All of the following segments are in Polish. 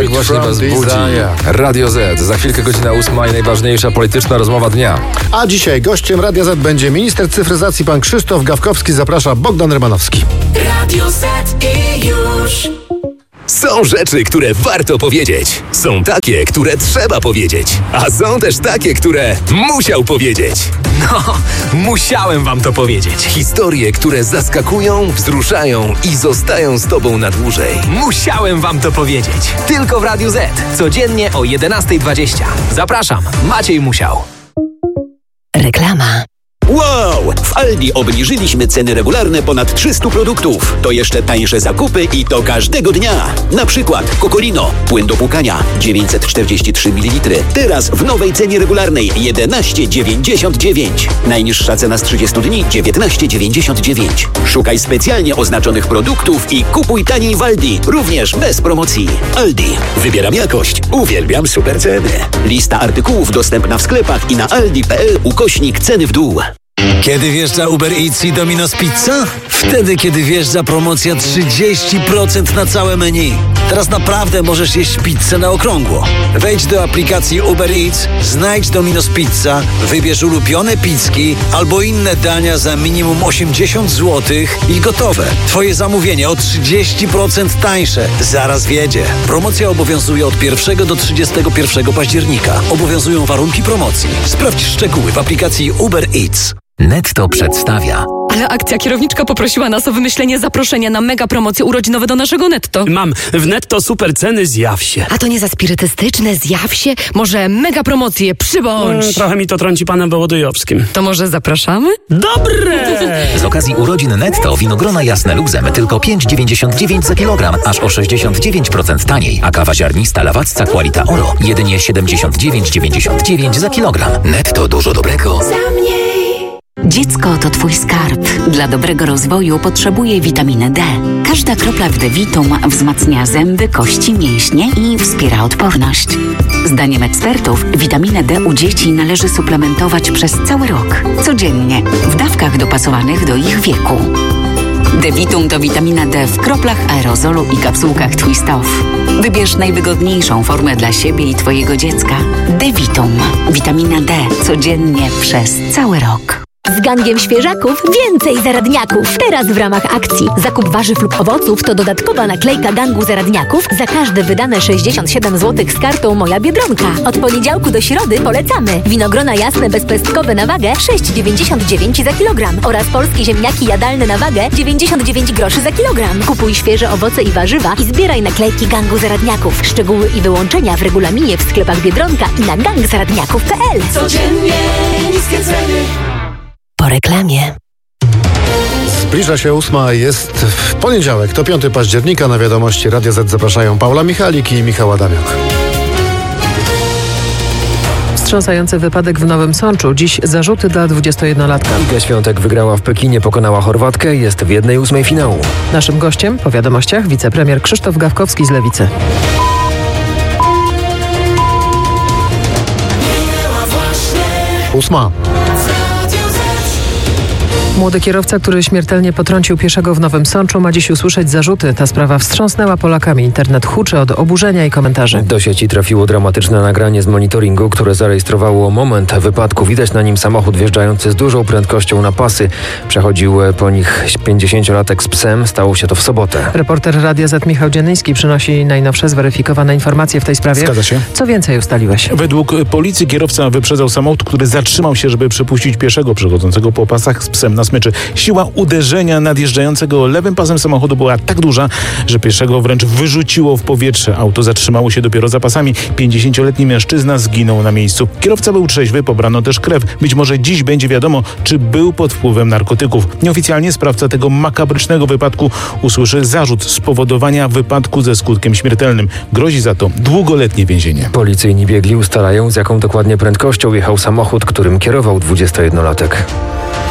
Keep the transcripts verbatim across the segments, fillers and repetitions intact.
Niech właśnie was budzi. Radio Z. Za chwilkę godzina ósma i najważniejsza polityczna rozmowa dnia. A dzisiaj gościem Radia Z będzie minister cyfryzacji pan Krzysztof Gawkowski. Zaprasza Bogdan Rymanowski. Radio Z i już. Są rzeczy, które warto powiedzieć. Są takie, które trzeba powiedzieć. A są też takie, które musiał powiedzieć. No, musiałem wam to powiedzieć. Historie, które zaskakują, wzruszają i zostają z tobą na dłużej. Musiałem wam to powiedzieć. Tylko w Radiu Z. Codziennie o jedenasta dwadzieścia. Zapraszam, Maciej Musiał. Reklama. Wow! W Aldi obniżyliśmy ceny regularne ponad trzystu produktów. To jeszcze tańsze zakupy i to każdego dnia. Na przykład Kokolino, płyn do płukania dziewięćset czterdzieści trzy mililitry. Teraz w nowej cenie regularnej jedenaście dziewięćdziesiąt dziewięć. Najniższa cena z trzydziestu dni dziewiętnaście dziewięćdziesiąt dziewięć. Szukaj specjalnie oznaczonych produktów i kupuj taniej w Aldi, również bez promocji. Aldi. Wybieram jakość. Uwielbiam super ceny. Lista artykułów dostępna w sklepach i na aldi kropka p l ukośnik ceny w dół. Kiedy wjeżdża Uber Eats i Domino's Pizza? Wtedy, kiedy wjeżdża promocja trzydzieści procent na całe menu. Teraz naprawdę możesz jeść pizzę na okrągło. Wejdź do aplikacji Uber Eats, znajdź Domino's Pizza, wybierz ulubione pizzki albo inne dania za minimum osiemdziesiąt złotych i gotowe. Twoje zamówienie o trzydzieści procent tańsze. Zaraz wjedzie. Promocja obowiązuje od pierwszego do trzydziestego pierwszego października. Obowiązują warunki promocji. Sprawdź szczegóły w aplikacji Uber Eats. Netto przedstawia. Ale akcja kierowniczka poprosiła nas o wymyślenie zaproszenia na mega promocje urodzinowe do naszego Netto. Mam. W Netto super ceny, zjaw się. A to nie za spirytystyczne, zjaw się? Może mega promocje, przybądź. Hmm, trochę mi to trąci panem Wołodyjowskim. To może zapraszamy? Dobre! Z okazji urodzin Netto winogrona jasne luzem tylko pięć dziewięćdziesiąt dziewięć za kilogram, aż o sześćdziesiąt dziewięć procent taniej. A kawa ziarnista Lawacca Qualita Oro jedynie siedemdziesiąt dziewięć dziewięćdziesiąt dziewięć za kilogram. Netto, dużo dobrego. Dziecko to twój skarb. Dla dobrego rozwoju potrzebuje witaminy D. Każda kropla w Devitum wzmacnia zęby, kości, mięśnie i wspiera odporność. Zdaniem ekspertów witaminę D u dzieci należy suplementować przez cały rok. Codziennie, w dawkach dopasowanych do ich wieku. Devitum to witamina D w kroplach, aerozolu i kapsułkach Twist Off. Wybierz najwygodniejszą formę dla siebie i twojego dziecka. Devitum. Witamina D. Codziennie przez cały rok. Z gangiem świeżaków więcej zaradniaków. Teraz w ramach akcji zakup warzyw lub owoców to dodatkowa naklejka gangu zaradniaków za każde wydane sześćdziesiąt siedem złotych z kartą Moja Biedronka. Od poniedziałku do środy polecamy. Winogrona jasne bezpestkowe na wagę sześć dziewięćdziesiąt dziewięć za kilogram oraz polskie ziemniaki jadalne na wagę dziewięćdziesiąt dziewięć groszy za kilogram. Kupuj świeże owoce i warzywa i zbieraj naklejki gangu zaradniaków. Szczegóły i wyłączenia w regulaminie w sklepach Biedronka i na gang zaradniaków kropka p l. Codziennie niskie ceny. Po reklamie. Zbliża się ósma, jest w poniedziałek, to piątego października. Na wiadomości Radia Z zapraszają Paula Michalik i Michał Adamiok. Wstrząsający wypadek w Nowym Sączu. Dziś zarzuty dla dwudziestojednolatka. Iga Świątek wygrała w Pekinie, pokonała Chorwatkę, jest w jednej ósmej finału. Naszym gościem po wiadomościach wicepremier Krzysztof Gawkowski z Lewicy. Ósma. Młody kierowca, który śmiertelnie potrącił pieszego w Nowym Sączu, ma dziś usłyszeć zarzuty. Ta sprawa wstrząsnęła Polakami. Internet huczy od oburzenia i komentarzy. Do sieci trafiło dramatyczne nagranie z monitoringu, które zarejestrowało moment wypadku. Widać na nim samochód wjeżdżający z dużą prędkością na pasy. Przechodził po nich pięćdziesięciolatek z psem. Stało się to w sobotę. Reporter Radia Z Michał Dziennyński przynosi najnowsze zweryfikowane informacje w tej sprawie. Zgadza się. Co więcej ustaliłeś? Według policji kierowca wyprzedzał samochód, który zatrzymał się, żeby przepuścić pieszego przechodzącego po pasach z psem na smyczy. Siła uderzenia nadjeżdżającego lewym pasem samochodu była tak duża, że pieszego wręcz wyrzuciło w powietrze. Auto zatrzymało się dopiero za pasami. pięćdziesięcioletni mężczyzna zginął na miejscu. Kierowca był trzeźwy, pobrano też krew. Być może dziś będzie wiadomo, czy był pod wpływem narkotyków. Nieoficjalnie sprawca tego makabrycznego wypadku usłyszy zarzut spowodowania wypadku ze skutkiem śmiertelnym. Grozi za to długoletnie więzienie. Policyjni biegli ustalają, z jaką dokładnie prędkością jechał samochód, którym kierował dwudziestojednolatek.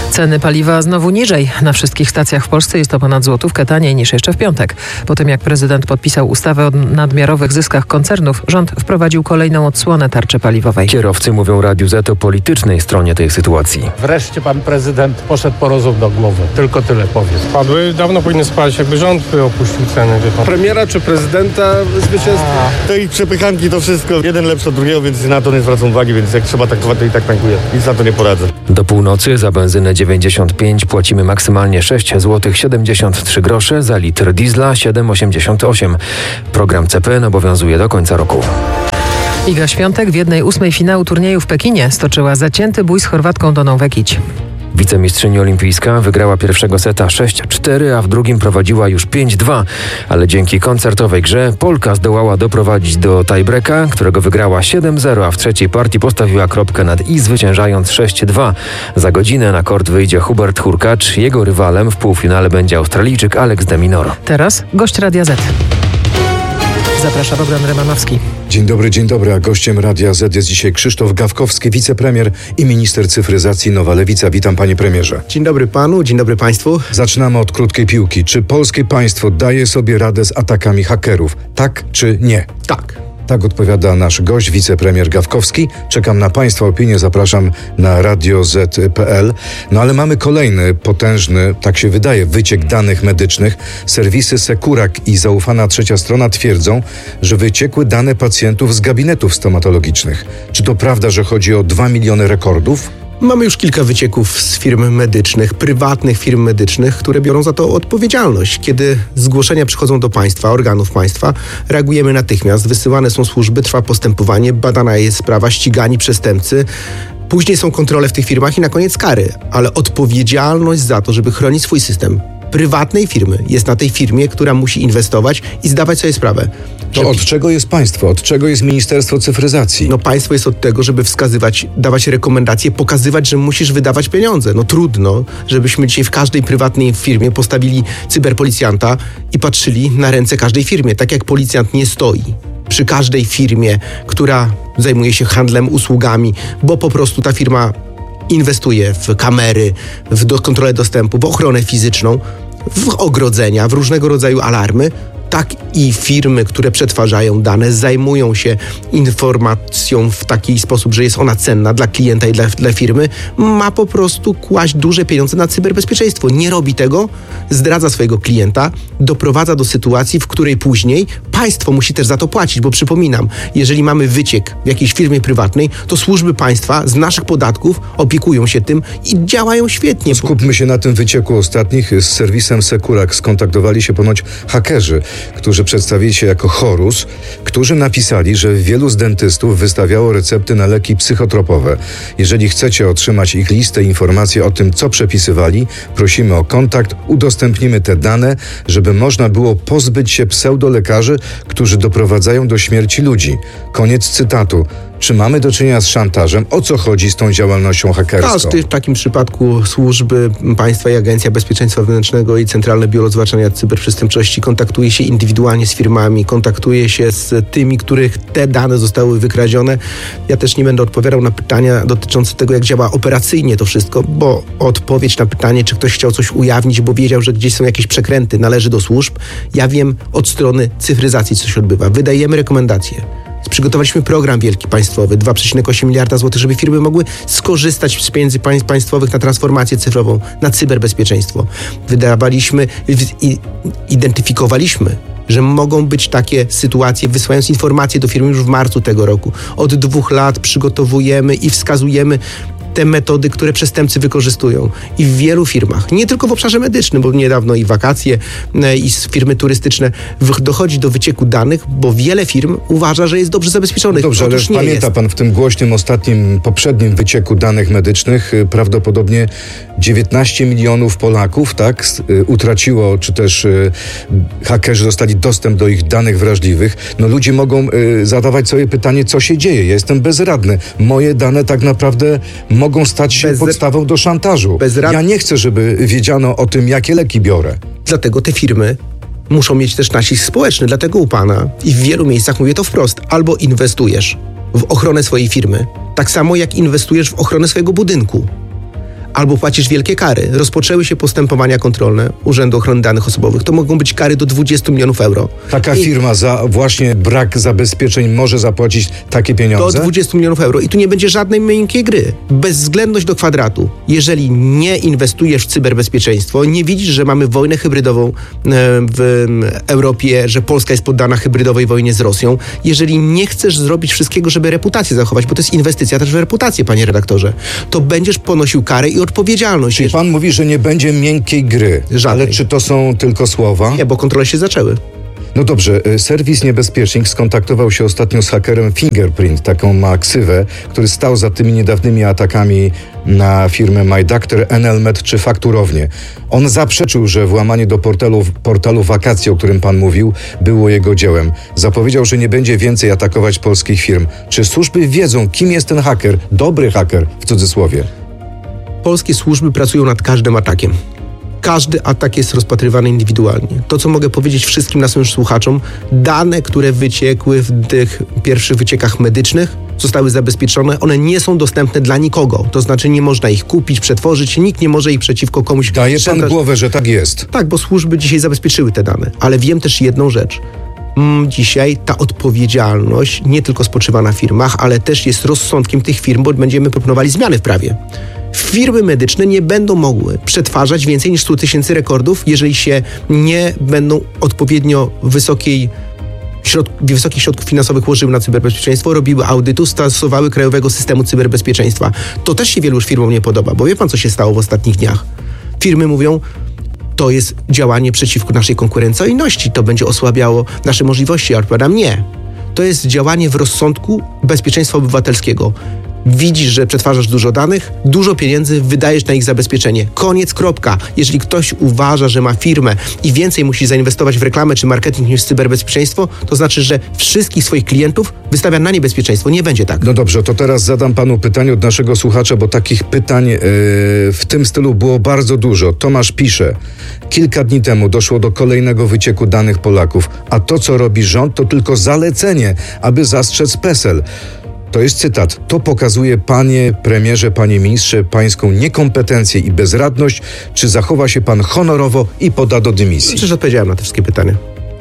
Ceny paliwa znowu niżej. Na wszystkich stacjach w Polsce jest to ponad złotówkę taniej niż jeszcze w piątek. Po tym jak prezydent podpisał ustawę o nadmiarowych zyskach koncernów, rząd wprowadził kolejną odsłonę tarczy paliwowej. Kierowcy mówią Radiu Z o politycznej stronie tej sytuacji. Wreszcie pan prezydent poszedł po rozum do głowy. Tylko tyle powiem. Spadły, dawno powinny spać, jakby rząd by opuścił ceny. Wie pan. Premiera czy prezydenta zwycięstwa? To ich przepychanki to wszystko. Jeden lepszy od drugiego, więc na to nie zwracam uwagi, więc jak trzeba tankować, to i tak tankuję. Nic na to nie poradzę. Do północy za benzynę dziewięćdziesiąt pięć płacimy maksymalnie sześć złotych siedemdziesiąt trzy grosze, za litr diesla siedem osiemdziesiąt osiem. Program C P N obowiązuje do końca roku. Iga Świątek w jednej ósmej finału turnieju w Pekinie stoczyła zacięty bój z Chorwatką Doną Vekić. Wicemistrzyni olimpijska wygrała pierwszego seta sześć cztery, a w drugim prowadziła już pięć dwa, ale dzięki koncertowej grze Polka zdołała doprowadzić do tiebreaka, którego wygrała siedem zero, a w trzeciej partii postawiła kropkę nad i, zwyciężając sześć dwa. Za godzinę na kort wyjdzie Hubert Hurkacz, jego rywalem w półfinale będzie Australijczyk Alex de Minaur. Teraz gość Radia Z. Zaprasza Bogdan Rymanowski. Dzień dobry, dzień dobry, a gościem Radia Z jest dzisiaj Krzysztof Gawkowski, wicepremier i minister cyfryzacji Nowa Lewica. Witam, panie premierze. Dzień dobry panu, dzień dobry państwu. Zaczynamy od krótkiej piłki. Czy polskie państwo daje sobie radę z atakami hakerów? Tak czy nie? Tak. Tak odpowiada nasz gość, wicepremier Gawkowski. Czekam na państwa opinię, zapraszam na radio zet kropka pe el. No ale mamy kolejny potężny, tak się wydaje, wyciek danych medycznych. Serwisy Sekurak i zaufana Trzecia Strona twierdzą, że wyciekły dane pacjentów z gabinetów stomatologicznych. Czy to prawda, że chodzi o dwa miliony rekordów? Mamy już kilka wycieków z firm medycznych, prywatnych firm medycznych, które biorą za to odpowiedzialność. Kiedy zgłoszenia przychodzą do państwa, organów państwa, reagujemy natychmiast, wysyłane są służby, trwa postępowanie, badana jest sprawa, ścigani przestępcy. Później są kontrole w tych firmach i na koniec kary, ale odpowiedzialność za to, żeby chronić swój system prywatnej firmy jest na tej firmie, która musi inwestować i zdawać sobie sprawę. To od czego jest państwo? Od czego jest Ministerstwo Cyfryzacji? No państwo jest od tego, żeby wskazywać, dawać rekomendacje, pokazywać, że musisz wydawać pieniądze. No trudno, żebyśmy dzisiaj w każdej prywatnej firmie postawili cyberpolicjanta i patrzyli na ręce każdej firmie. Tak jak policjant nie stoi przy każdej firmie, która zajmuje się handlem, usługami, bo po prostu ta firma inwestuje w kamery, w do, kontrolę dostępu, w ochronę fizyczną, w ogrodzenia, w różnego rodzaju alarmy, tak i firmy, które przetwarzają dane, zajmują się informacją w taki sposób, że jest ona cenna dla klienta i dla, dla firmy, ma po prostu kłaść duże pieniądze na cyberbezpieczeństwo. Nie robi tego, zdradza swojego klienta, doprowadza do sytuacji, w której później państwo musi też za to płacić, bo przypominam, jeżeli mamy wyciek w jakiejś firmie prywatnej, to służby państwa z naszych podatków opiekują się tym i działają świetnie. Skupmy się na tym wycieku ostatnich. Z serwisem Sekurak skontaktowali się ponoć hakerzy, którzy przedstawili się jako Horus, którzy napisali, że wielu z dentystów wystawiało recepty na leki psychotropowe. Jeżeli chcecie otrzymać ich listę i informacje o tym, co przepisywali, prosimy o kontakt, udostępnimy te dane, żeby można było pozbyć się pseudolekarzy, którzy doprowadzają do śmierci ludzi. Koniec cytatu. Czy mamy do czynienia z szantażem? O co chodzi z tą działalnością hakerską? W takim przypadku służby państwa i Agencja Bezpieczeństwa Wewnętrznego i Centralne Biuro Zwalczania Cyberprzestępczości kontaktuje się indywidualnie z firmami, kontaktuje się z tymi, których te dane zostały wykradzione. Ja też nie będę odpowiadał na pytania dotyczące tego, jak działa operacyjnie to wszystko, bo odpowiedź na pytanie, czy ktoś chciał coś ujawnić, bo wiedział, że gdzieś są jakieś przekręty, należy do służb. Ja wiem od strony cyfryzacji, co się odbywa. Wydajemy rekomendacje. Przygotowaliśmy program wielki państwowy, dwa przecinek osiem miliarda złotych, żeby firmy mogły skorzystać z pieniędzy państwowych na transformację cyfrową, na cyberbezpieczeństwo. Wydawaliśmy, identyfikowaliśmy, że mogą być takie sytuacje, wysyłając informacje do firmy już w marcu tego roku. Od dwóch lat przygotowujemy i wskazujemy te metody, które przestępcy wykorzystują. I w wielu firmach, nie tylko w obszarze medycznym, bo niedawno i wakacje, i firmy turystyczne, dochodzi do wycieku danych, bo wiele firm uważa, że jest dobrze zabezpieczonych. Dobrze, ale nie pamięta jest. pan w tym głośnym, ostatnim, poprzednim wycieku danych medycznych prawdopodobnie dziewiętnaście milionów Polaków, tak, utraciło, czy też y, hakerzy dostali dostęp do ich danych wrażliwych. No ludzie mogą y, zadawać sobie pytanie, co się dzieje. Ja jestem bezradny. Moje dane tak naprawdę mogą stać się Bez... podstawą do szantażu. Bezrad... Ja nie chcę, żeby wiedziano o tym, jakie leki biorę. Dlatego te firmy muszą mieć też nacisk społeczny. Dlatego u pana i w wielu miejscach mówię to wprost. Albo inwestujesz w ochronę swojej firmy, tak samo jak inwestujesz w ochronę swojego budynku. albo płacisz wielkie kary. Rozpoczęły się postępowania kontrolne Urzędu Ochrony Danych Osobowych. To mogą być kary do dwudziestu milionów euro. Taka I firma za właśnie brak zabezpieczeń może zapłacić takie pieniądze? Do dwudziestu milionów euro. I tu nie będzie żadnej miękkiej gry. Bezwzględność do kwadratu. Jeżeli nie inwestujesz w cyberbezpieczeństwo, nie widzisz, że mamy wojnę hybrydową w Europie, że Polska jest poddana hybrydowej wojnie z Rosją, jeżeli nie chcesz zrobić wszystkiego, żeby reputację zachować, bo to jest inwestycja też w reputację, panie redaktorze, to będziesz ponosił karę i odpowiedzialność. Czyli pan mówi, że nie będzie miękkiej gry. Żadnej. Ale czy to są tylko słowa? Nie, bo kontrole się zaczęły. No dobrze, serwis Niebezpiecznik skontaktował się ostatnio z hakerem Fingerprint, taką ma ksywę, który stał za tymi niedawnymi atakami na firmę MyDoctor, Enelmet czy Fakturownię. On zaprzeczył, że włamanie do portalu, portalu Wakacje, o którym pan mówił, było jego dziełem. Zapowiedział, że nie będzie więcej atakować polskich firm. Czy służby wiedzą, kim jest ten haker, dobry haker w cudzysłowie? Polskie służby pracują nad każdym atakiem. Każdy atak jest rozpatrywany indywidualnie. To, co mogę powiedzieć wszystkim naszym słuchaczom, dane, które wyciekły w tych pierwszych wyciekach medycznych, zostały zabezpieczone. One nie są dostępne dla nikogo. To znaczy nie można ich kupić, przetworzyć. Nikt nie może ich przeciwko komuś... Daje pan szantaż... głowę, że tak jest. Tak, bo służby dzisiaj zabezpieczyły te dane. Ale wiem też jedną rzecz. Dzisiaj ta odpowiedzialność nie tylko spoczywa na firmach, ale też jest rozsądkiem tych firm, bo będziemy proponowali zmiany w prawie. Firmy medyczne nie będą mogły przetwarzać więcej niż sto tysięcy rekordów, jeżeli się nie będą odpowiednio wysokiej środ- wysokich środków finansowych łożyły na cyberbezpieczeństwo, robiły audytu, stosowały krajowego systemu cyberbezpieczeństwa. To też się wielu już firmom nie podoba, bo wie pan, co się stało w ostatnich dniach. Firmy mówią, to jest działanie przeciwko naszej konkurencyjności, to będzie osłabiało nasze możliwości. Ja odpowiadam, nie. To jest działanie w rozsądku bezpieczeństwa obywatelskiego. Widzisz, że przetwarzasz dużo danych, dużo pieniędzy wydajesz na ich zabezpieczenie. Koniec, kropka. Jeżeli ktoś uważa, że ma firmę i więcej musi zainwestować w reklamę czy marketing niż w cyberbezpieczeństwo, to znaczy, że wszystkich swoich klientów wystawia na niebezpieczeństwo. Nie będzie tak. No dobrze, to teraz zadam panu pytanie od naszego słuchacza, bo takich pytań yy, w tym stylu było bardzo dużo. Tomasz pisze, kilka dni temu doszło do kolejnego wycieku danych Polaków, a to, co robi rząd, to tylko zalecenie, aby zastrzec PESEL. To jest cytat. To pokazuje, panie premierze, panie ministrze, pańską niekompetencję i bezradność. Czy zachowa się pan honorowo i poda do dymisji? Przecież odpowiedziałem na te wszystkie pytania.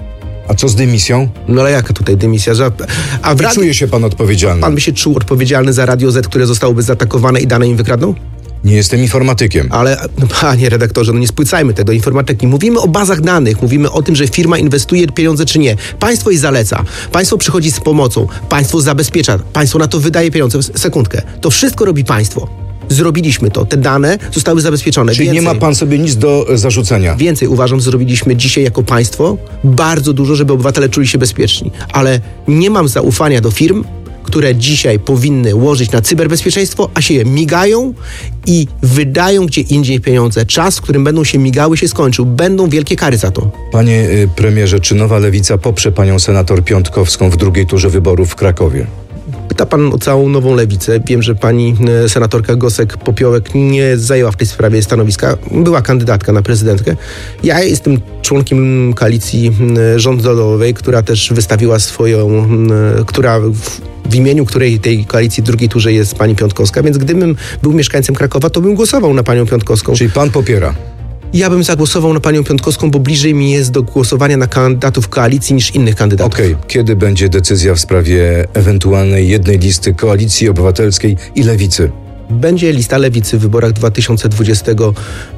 A co z dymisją? No ale jaka tutaj dymisja? Że... A w nie radi... czuje się pan odpowiedzialny? Pan by się czuł odpowiedzialny za Radio Z, które zostałoby zaatakowane i dane im wykradną? Nie jestem informatykiem. Ale, no, panie redaktorze, no nie spłycajmy tego informatyki. Mówimy o bazach danych, mówimy o tym, że firma inwestuje pieniądze czy nie. Państwo jej zaleca, państwo przychodzi z pomocą, państwo zabezpiecza, państwo na to wydaje pieniądze. Sekundkę. To wszystko robi państwo. Zrobiliśmy to. Te dane zostały zabezpieczone. Czyli Więcej, nie ma pan sobie nic do zarzucenia? Więcej uważam, zrobiliśmy dzisiaj jako państwo bardzo dużo, żeby obywatele czuli się bezpieczni. Ale nie mam zaufania do firm, które dzisiaj powinny łożyć na cyberbezpieczeństwo, a się je migają i wydają gdzie indziej pieniądze. Czas, w którym będą się migały, się skończył. Będą wielkie kary za to. Panie y, premierze, czy Nowa Lewica poprze panią senator Piątkowską w drugiej turze wyborów w Krakowie? Pyta pan o całą Nową Lewicę. Wiem, że pani e, senatorka Gosek-Popiołek nie zajęła w tej sprawie stanowiska. Była kandydatka na prezydentkę. Ja jestem członkiem koalicji e, rządowej, która też wystawiła swoją, e, która w, w imieniu której tej koalicji w drugiej turze jest pani Piątkowska, więc gdybym był mieszkańcem Krakowa, to bym głosował na panią Piątkowską. Czyli pan popiera? Ja bym zagłosował na panią Piątkowską, bo bliżej mi jest do głosowania na kandydatów koalicji niż innych kandydatów. Okej, okay. Kiedy będzie decyzja w sprawie ewentualnej jednej listy Koalicji Obywatelskiej i Lewicy? Będzie lista Lewicy w wyborach dwa tysiące dwudziestego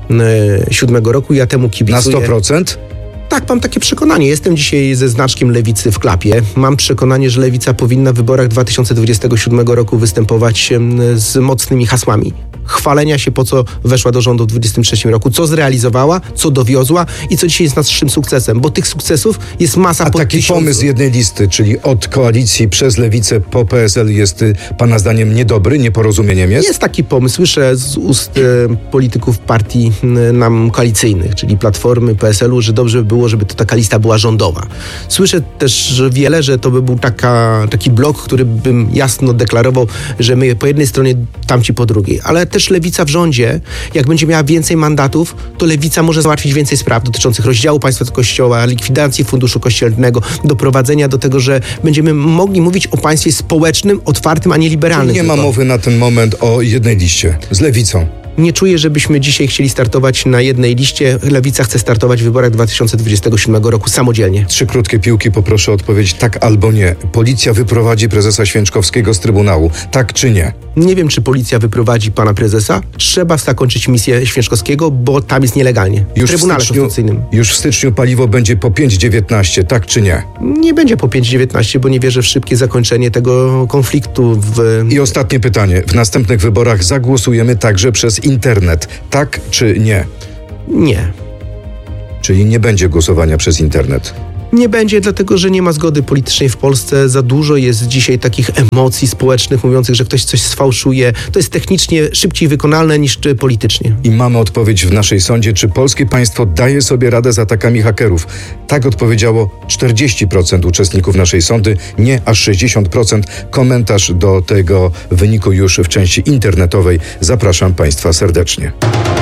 siódmego roku. Ja temu kibicuję. Na sto procent? Tak, mam takie przekonanie. Jestem dzisiaj ze znaczkiem Lewicy w klapie. Mam przekonanie, że Lewica powinna w wyborach dwa tysiące dwudziestego siódmego roku występować z mocnymi hasłami. Chwalenia się, po co weszła do rządu w dwudziestym trzecim roku, co zrealizowała, co dowiozła i co dzisiaj jest naszym sukcesem, bo tych sukcesów jest masa. A taki tysiąc... pomysł jednej listy, czyli od koalicji przez Lewicę po P S L jest pana zdaniem niedobry, nieporozumieniem jest? Jest taki pomysł, słyszę z ust e, polityków partii e, nam koalicyjnych, czyli Platformy, P S L-u, że dobrze by było, żeby to taka lista była rządowa. Słyszę też wiele, że to by był taka, taki blok, który bym jasno deklarował, że my po jednej stronie, tamci po drugiej, ale też Lewica w rządzie, jak będzie miała więcej mandatów, to Lewica może załatwić więcej spraw dotyczących rozdziału państwa od Kościoła, likwidacji funduszu kościelnego, doprowadzenia do tego, że będziemy mogli mówić o państwie społecznym, otwartym, a nie liberalnym. Czyli nie ma mowy na ten moment o jednej liście z Lewicą. Nie czuję, żebyśmy dzisiaj chcieli startować na jednej liście. Lewica chce startować w wyborach dwa tysiące dwudziestego siódmego roku samodzielnie. Trzy krótkie piłki, poproszę o odpowiedź tak albo nie. Policja wyprowadzi prezesa Święczkowskiego z Trybunału, tak czy nie? Nie wiem, czy policja wyprowadzi pana prezesa. Trzeba zakończyć misję Święczkowskiego, bo tam jest nielegalnie. W Już w, Trybunale styczniu, Konstytucyjnym. już w styczniu paliwo będzie po pięć dziewiętnaście, tak czy nie? Nie będzie po pięć dziewiętnaście, bo nie wierzę w szybkie zakończenie tego konfliktu. W... I ostatnie pytanie. W następnych wyborach zagłosujemy także przez internet, tak czy nie? Nie. Czyli nie będzie głosowania przez internet. Nie będzie, dlatego że nie ma zgody politycznej w Polsce. Za dużo jest dzisiaj takich emocji społecznych mówiących, że ktoś coś sfałszuje. To jest technicznie szybciej wykonalne niż politycznie. I mamy odpowiedź w naszej sądzie, czy polskie państwo daje sobie radę z atakami hakerów. Tak odpowiedziało czterdzieści procent uczestników naszej sądy, nie aż sześćdziesiąt procent. Komentarz do tego wyniku już w części internetowej. Zapraszam państwa serdecznie.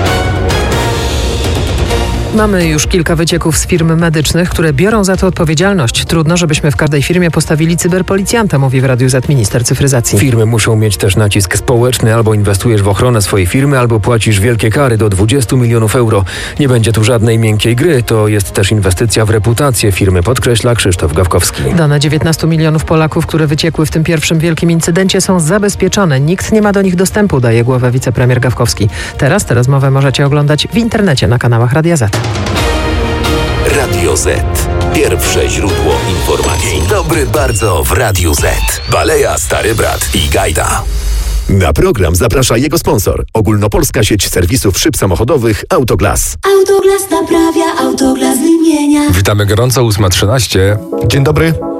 Mamy już kilka wycieków z firm medycznych, które biorą za to odpowiedzialność. Trudno, żebyśmy w każdej firmie postawili cyberpolicjanta, mówi w Radiu Z minister cyfryzacji. Firmy muszą mieć też nacisk społeczny, albo inwestujesz w ochronę swojej firmy, albo płacisz wielkie kary do dwudziestu milionów euro. Nie będzie tu żadnej miękkiej gry, to jest też inwestycja w reputację firmy, podkreśla Krzysztof Gawkowski. Dane dziewiętnastu milionów Polaków, które wyciekły w tym pierwszym wielkim incydencie, są zabezpieczone. Nikt nie ma do nich dostępu, daje głowę wicepremier Gawkowski. Teraz tę rozmowę możecie oglądać w internecie na kanałach Radia Z. Radio Z. Pierwsze źródło informacji. Dzień dobry bardzo w Radiu Z. Baleja, Stary Brat i Gajda. Na program zaprasza jego sponsor. Ogólnopolska sieć serwisów szyb samochodowych Autoglas. Autoglas naprawia, Autoglas wymienia. Witamy gorąco, ósma trzynaście. Dzień dobry.